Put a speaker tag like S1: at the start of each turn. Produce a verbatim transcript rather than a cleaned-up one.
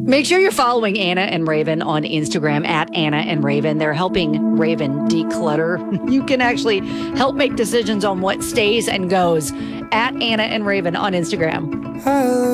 S1: Make sure you're following Anna and Raven on Instagram at Anna and Raven. They're helping Raven declutter. You can actually help make decisions on what stays and goes at Anna and Raven on Instagram.